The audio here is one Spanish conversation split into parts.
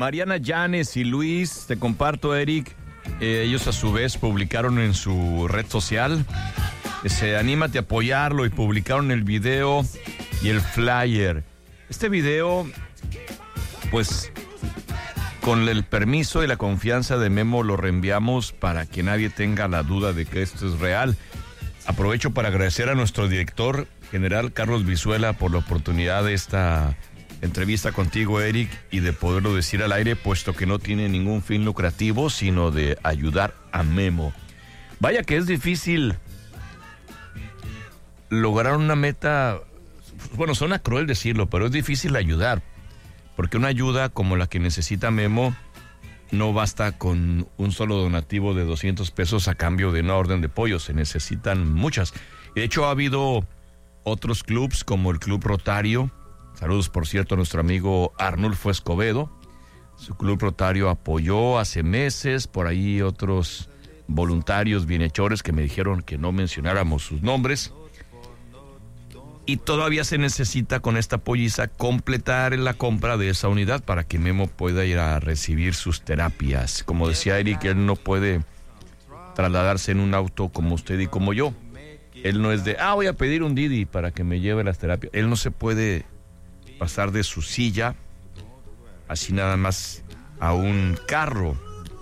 Mariana Llanes y Luis, te comparto, Eric. Ellos a su vez publicaron en su red social. Anímate a apoyarlo, y publicaron el video y el flyer. Este video, pues, con el permiso y la confianza de Memo, lo reenviamos para que nadie tenga la duda de que esto es real. Aprovecho para agradecer a nuestro director general, Carlos Brizuela, por la oportunidad de esta entrevista contigo, Eric, y de poderlo decir al aire, puesto que no tiene ningún fin lucrativo, sino de ayudar a Memo. Vaya que es difícil lograr una meta. Bueno, suena cruel decirlo, pero es difícil ayudar, porque una ayuda como la que necesita Memo no basta con un solo donativo de 200 pesos a cambio de una orden de pollo, se necesitan muchas. De hecho, ha habido otros clubs como el Club Rotario. Saludos, por cierto, a nuestro amigo Arnulfo Escobedo. Su Club Rotario apoyó hace meses, por ahí otros voluntarios bienhechores que me dijeron que no mencionáramos sus nombres. Y todavía se necesita con esta polliza completar la compra de esa unidad para que Memo pueda ir a recibir sus terapias. Como decía Eric, él no puede trasladarse en un auto como usted y como yo. Él no es de, voy a pedir un Didi para que me lleve las terapias. Él no se puede pasar de su silla así nada más a un carro.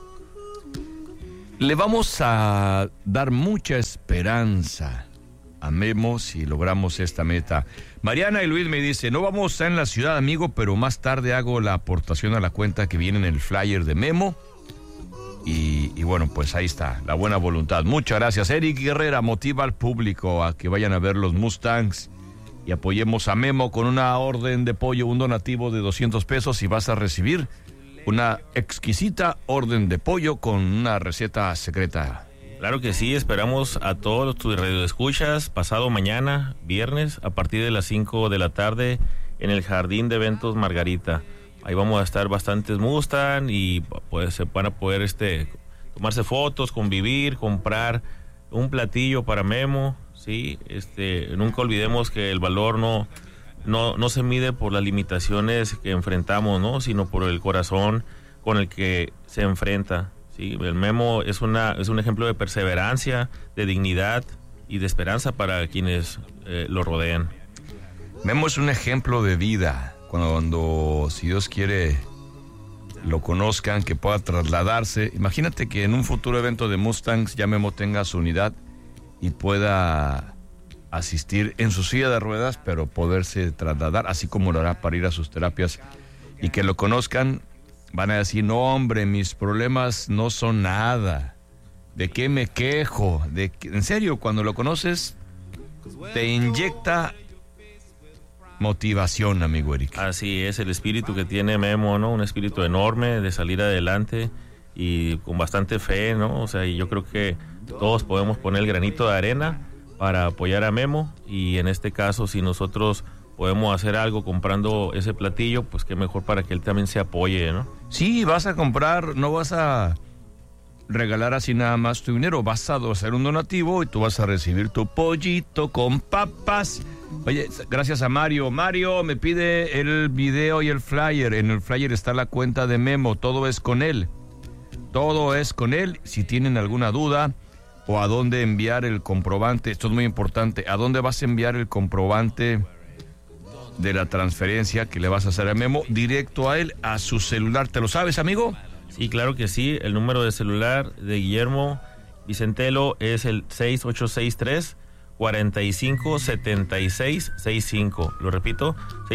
Le vamos a dar mucha esperanza a Memo si logramos esta meta. Mariana y Luis me dicen, no vamos a estar en la ciudad, amigo, pero más tarde hago la aportación a la cuenta que viene en el flyer de Memo. Y bueno, pues ahí está, la buena voluntad. Muchas gracias. Eric Guerrera motiva al público a que vayan a ver los Mustangs y apoyemos a Memo con una orden de pollo, un donativo de 200 pesos, y vas a recibir una exquisita orden de pollo con una receta secreta. Claro que sí, esperamos a todos tus radioescuchas pasado mañana, viernes, a partir de las 5 de la tarde en el Jardín de Eventos Margarita. Ahí vamos a estar bastantes Mustang y pues se van a poder tomarse fotos, convivir, comprar un platillo para Memo, sí. Nunca olvidemos que el valor no se mide por las limitaciones que enfrentamos, ¿no? Sino por el corazón con el que se enfrenta. Sí, el Memo es un ejemplo de perseverancia, de dignidad y de esperanza para quienes lo rodean. Memo es un ejemplo de vida. Cuando, si Dios quiere, lo conozcan, que pueda trasladarse. Imagínate que en un futuro evento de Mustangs ya Memo tenga su unidad y pueda asistir en su silla de ruedas, pero poderse trasladar, así como lo hará para ir a sus terapias, y que lo conozcan. Van a decir, no, hombre, mis problemas no son nada. ¿De qué me quejo? En serio, cuando lo conoces, te inyecta motivación, amigo Eric. Así es, el espíritu que tiene Memo, ¿no? Un espíritu enorme de salir adelante y con bastante fe, ¿no? O sea, y yo creo que todos podemos poner el granito de arena para apoyar a Memo, y en este caso, si nosotros podemos hacer algo comprando ese platillo, pues qué mejor para que él también se apoye, ¿no? Sí, vas a comprar, no vas a regalar así nada más tu dinero, vas a hacer un donativo y tú vas a recibir tu pollito con papas. Oye, gracias a Mario. Mario me pide el video y el flyer. En el flyer está la cuenta de Memo, todo es con él. Todo es con él. Si tienen alguna duda o a dónde enviar el comprobante, esto es muy importante, ¿a dónde vas a enviar el comprobante de la transferencia que le vas a hacer a Memo? Directo a él, a su celular. ¿Te lo sabes, amigo? Sí, claro que sí. El número de celular de Guillermo Vicentelo es el 6863-457665. Lo repito,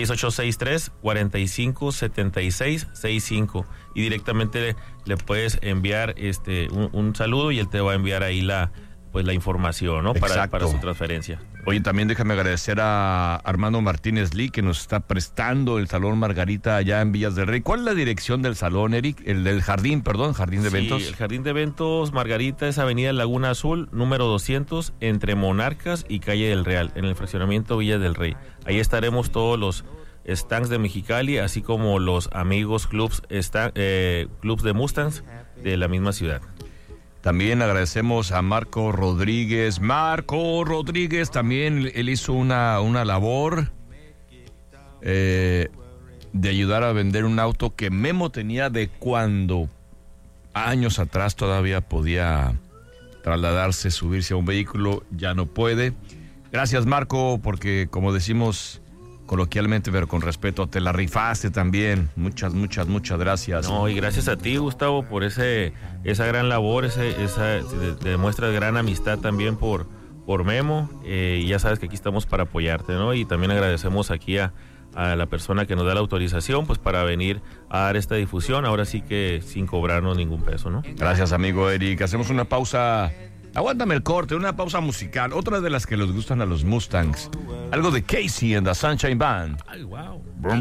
6863-457665. Y directamente le puedes enviar un saludo y él te va a enviar ahí la información, ¿no? Para su transferencia. Oye, también déjame agradecer a Armando Martínez Lee, que nos está prestando el Salón Margarita allá en Villas del Rey. ¿Cuál es la dirección del salón, Eric? El del jardín, Jardín de Eventos. Sí, el Jardín de Eventos Margarita es Avenida Laguna Azul, número 200, entre Monarcas y Calle del Real, en el fraccionamiento Villas del Rey. Ahí estaremos todos los stands de Mexicali, así como los amigos clubs de Mustangs de la misma ciudad. También agradecemos a Marco Rodríguez. Marco Rodríguez también, él hizo una labor de ayudar a vender un auto que Memo tenía de cuando años atrás todavía podía trasladarse, subirse a un vehículo, ya no puede. Gracias, Marco, porque como decimos coloquialmente, pero con respeto, te la rifaste también. Muchas gracias. No, y gracias a ti, Gustavo, por esa gran labor, demuestras gran amistad también por Memo, y ya sabes que aquí estamos para apoyarte, ¿no? Y también agradecemos aquí a la persona que nos da la autorización, pues para venir a dar esta difusión, ahora sí que sin cobrarnos ningún peso, ¿no? Gracias, amigo Eric. Hacemos una pausa. Aguántame el corte, una pausa musical. Otra de las que les gustan a los Mustangs. Algo de Casey and the Sunshine Band. Ay, wow.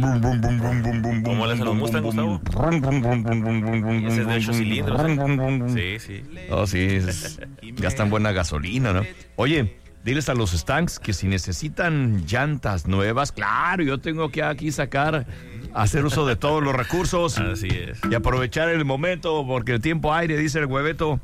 ¿Cómo le hacen los Mustangs, Gustavo? Ese es de 8 cilindros. Sí. Oh, sí. Gastan buena gasolina, ¿no? Oye, diles a los Stanks que si necesitan llantas nuevas, claro, yo tengo que aquí hacer uso de todos los recursos. Así es. Y aprovechar el momento, porque el tiempo aire, dice el hueveto.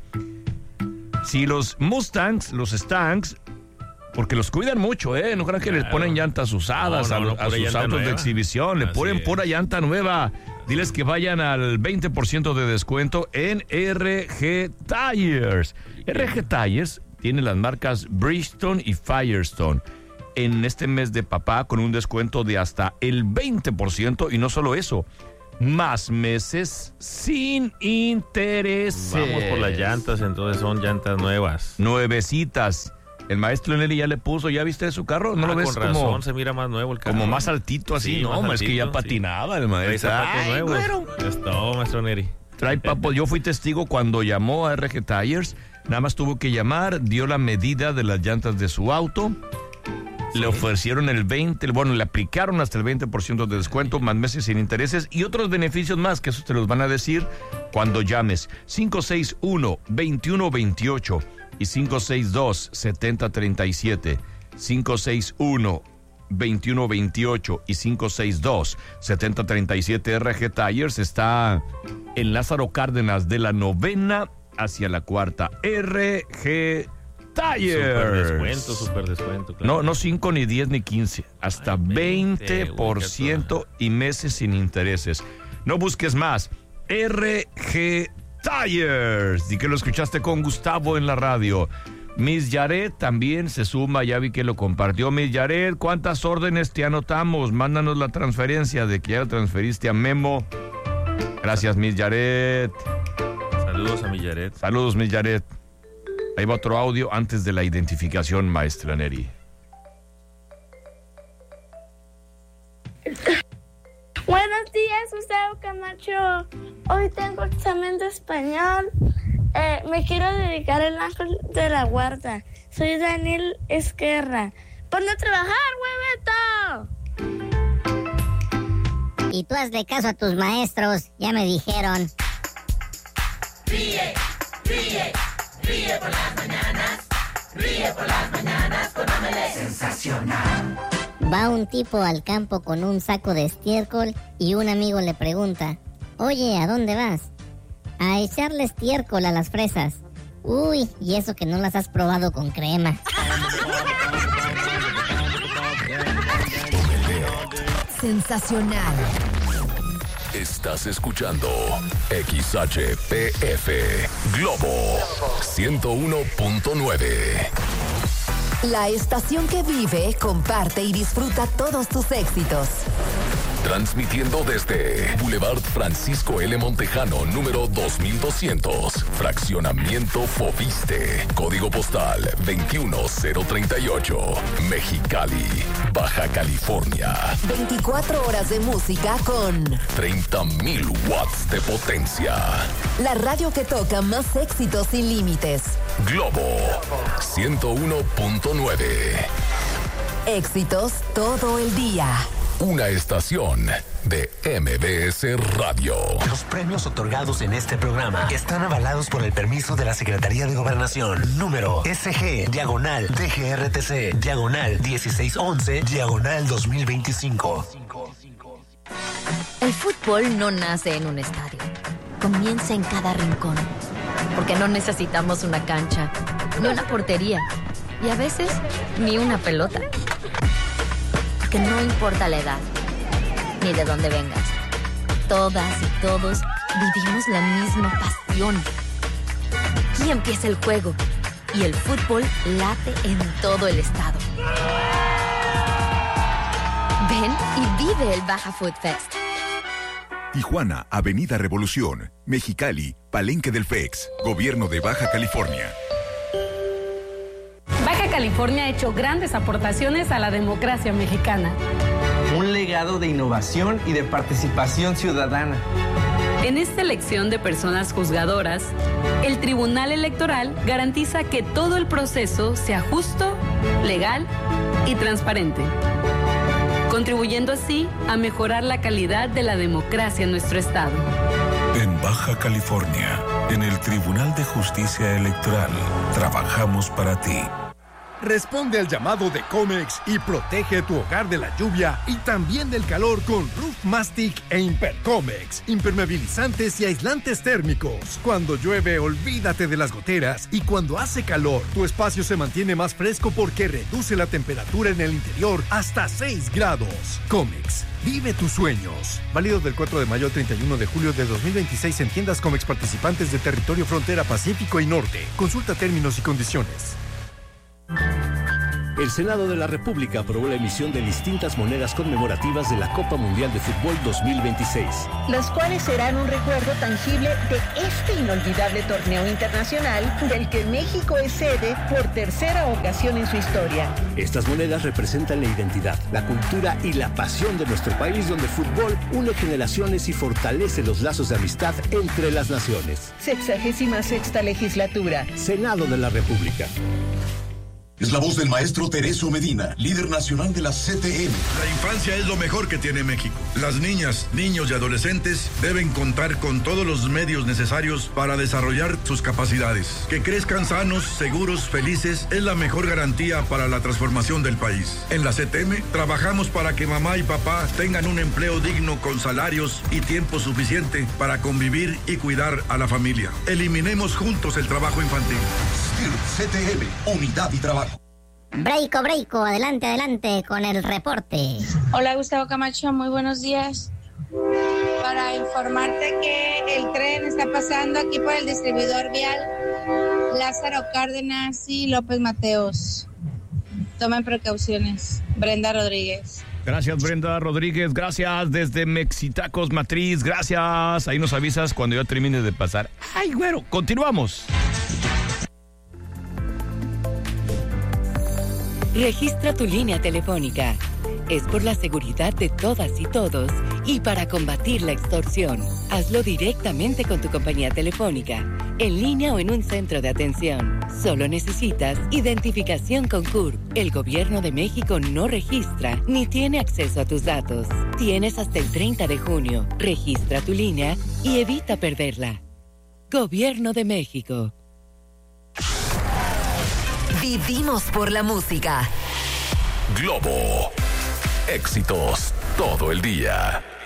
Si los Mustangs, los Stanks, porque los cuidan mucho, no crean que les ponen llantas usadas a sus autos de exhibición, le ponen pura llanta nueva. Diles que vayan al 20% de descuento en RG Tires. RG Tires tiene las marcas Bridgestone y Firestone en este mes de papá con un descuento de hasta el 20%, y no solo eso, más meses sin intereses. Vamos por las llantas, entonces son llantas nuevas. Nuevecitas. El maestro Nelly ya le puso, ¿ya viste su carro? ¿No lo ves? Con razón, se mira más nuevo el carro. Como más altito así, sí, no, es que ya patinaba el maestro. Trae zapatos nuevos. Ya está, maestro Nelly. Trae papo. Yo fui testigo cuando llamó a RG Tires, nada más tuvo que llamar, dio la medida de las llantas de su auto. Le ofrecieron le aplicaron hasta el 20% de descuento, más meses sin intereses y otros beneficios más, que eso te los van a decir cuando llames. 561-2128 y 562-7037. 561-2128 y 562-7037. RG Tires está en Lázaro Cárdenas, de la 9ª hacia la 4ª. RG Tires. Super descuento. Claro. No 5, ni 10, ni 15. Hasta 20% y meses sin intereses. No busques más. RG Tires. Y que lo escuchaste con Gustavo en la radio. Miss Yaret también se suma. Ya vi que lo compartió. Miss Yaret, ¿cuántas órdenes te anotamos? Mándanos la transferencia de que ya transferiste a Memo. Gracias, Miss Yaret. Saludos a Miss Yaret. Saludos, Miss Yaret. Ahí va otro audio antes de la identificación, maestra Neri. Buenos días, Gustavo Camacho. Hoy tengo examen de español. Me quiero dedicar al ángel de la guarda. Soy Daniel Esquerra. ¡Ponte a trabajar, hueveto! Y tú hazle caso a tus maestros, ya me dijeron. Ríe por las mañanas con Omelette Sensacional. Va un tipo al campo con un saco de estiércol y un amigo le pregunta: oye, ¿a dónde vas? A echarle estiércol a las fresas. Uy, y eso que no las has probado con crema. Sensacional. Estás escuchando XHPF Globo 101.9. La estación que vive, comparte y disfruta todos tus éxitos. Transmitiendo desde Boulevard Francisco L. Montejano, número 2200, Fraccionamiento Fobiste, Código Postal 21038, Mexicali, Baja California. 24 horas de música con 30,000 watts de potencia. La radio que toca más éxitos sin límites. Globo 101.9. Éxitos todo el día. Una estación de MBS Radio. Los premios otorgados en este programa están avalados por el permiso de la Secretaría de Gobernación. Número SG/DGRTC/1611/2025. El fútbol no nace en un estadio. Comienza en cada rincón. Porque no necesitamos una cancha, ni una portería, y a veces ni una pelota. Que no importa la edad, ni de dónde vengas. Todas y todos vivimos la misma pasión. Aquí empieza el juego y el fútbol late en todo el estado. Ven y vive el Baja Food Fest. Tijuana, Avenida Revolución. Mexicali, Palenque del FEX. Gobierno de Baja California. Baja California ha hecho grandes aportaciones a la democracia mexicana. Un legado de innovación y de participación ciudadana. En esta elección de personas juzgadoras, el Tribunal Electoral garantiza que todo el proceso sea justo, legal y transparente, contribuyendo así a mejorar la calidad de la democracia en nuestro estado. En Baja California, en el Tribunal de Justicia Electoral, trabajamos para ti. Responde al llamado de Comex y protege tu hogar de la lluvia y también del calor con Roof Mastic e Impercomex, impermeabilizantes y aislantes térmicos. Cuando llueve, olvídate de las goteras, y cuando hace calor, tu espacio se mantiene más fresco porque reduce la temperatura en el interior hasta 6 grados. Comex, vive tus sueños. Válido del 4 de mayo al 31 de julio de 2026 en tiendas Comex participantes de territorio frontera Pacífico y Norte. Consulta términos y condiciones. El Senado de la República aprobó la emisión de distintas monedas conmemorativas de la Copa Mundial de Fútbol 2026. Las cuales serán un recuerdo tangible de este inolvidable torneo internacional del que México es sede por tercera ocasión en su historia. Estas monedas representan la identidad, la cultura y la pasión de nuestro país, donde el fútbol une generaciones y fortalece los lazos de amistad entre las naciones. 66ª legislatura. Senado de la República. Es la voz del maestro Tereso Medina, líder nacional de la CTM. La infancia es lo mejor que tiene México. Las niñas, niños y adolescentes deben contar con todos los medios necesarios para desarrollar sus capacidades. Que crezcan sanos, seguros, felices es la mejor garantía para la transformación del país. En la CTM trabajamos para que mamá y papá tengan un empleo digno con salarios y tiempo suficiente para convivir y cuidar a la familia. Eliminemos juntos el trabajo infantil. CTM, unidad y trabajo. Breiko, adelante con el reporte. Hola Gustavo Camacho, muy buenos días. Para informarte que el tren está pasando aquí por el distribuidor vial Lázaro Cárdenas y López Mateos. Tomen precauciones. Brenda Rodríguez. Gracias, Brenda Rodríguez. Gracias desde Mexitacos Matriz. Gracias. Ahí nos avisas cuando ya termine de pasar. Ay, güero, continuamos. Registra tu línea telefónica. Es por la seguridad de todas y todos y para combatir la extorsión. Hazlo directamente con tu compañía telefónica, en línea o en un centro de atención. Solo necesitas identificación con CURP. El Gobierno de México no registra ni tiene acceso a tus datos. Tienes hasta el 30 de junio. Registra tu línea y evita perderla. Gobierno de México. Vivimos por la música. Globo. Éxitos todo el día.